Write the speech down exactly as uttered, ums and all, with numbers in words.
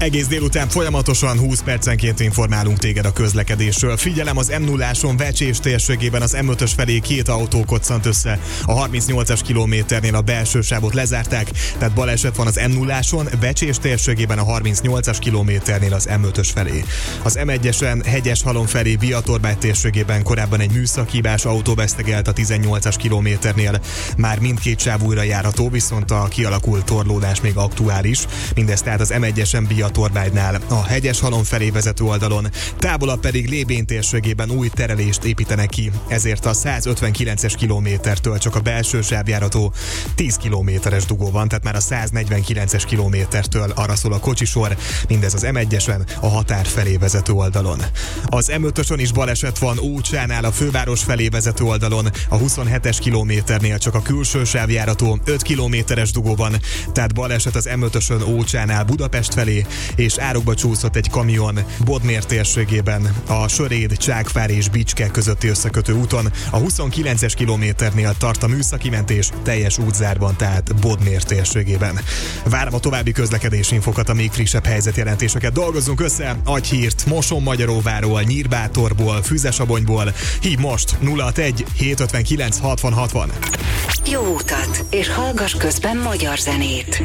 Egész délután folyamatosan húsz percenként informálunk téged a közlekedésről. Figyelem, az em nulláson Vecsés térségében az em ötös felé két autó koccant össze. A harmincnyolcas kilométernél a belső sávot lezárták, tehát baleset van az em nulláson Vecsés térségében a harmincnyolcas kilométernél az em ötös felé. Az em egyesen Hegyeshalom felé Biatorbágy térségében korábban egy műszakhibás autó vesztegelt a tizennyolcas kilométernél. Már mindkét sáv újra járható, viszont a kialakult torlódás még aktuális. Mindez tehát az em egyesen Biatorbágynál, a Hegyeshalom felé vezető oldalon, távolabb pedig Lébén térségében új terelést építenek ki, ezért a százötvenkilences kilométertől csak a belső sáv járható, tíz kilométeres dugó van, tehát már a száznegyvenkilences kilométertől arra szól a kocsisor, mindez az em egyesen a határ felé vezető oldalon. Az em ötösön is baleset van Ócsánál a főváros felé vezető oldalon, a huszonhetes kilométernél csak a külső sáv járható, öt kilométeres dugó van, tehát baleset az em ötösön Ócsánál Budapest felé, és árokba csúszott egy kamion Bodmér térségében a Söréd, Csákvár és Bicske közötti összekötő úton, a huszonkilences kilométernél tart a műszaki mentés, teljes útzárban, tehát Bodmér térségében. Várom a további közlekedési infokat, a még frissebb helyzetjelentéseket dolgozzunk össze, Agyhírt Moson-Magyaróváról, Nyírbátorból, Füzesabonyból. Hív most nulla hatvanegy hétszázötvenkilenc hatvan hatvan. Jó utat, és hallgass közben magyar zenét.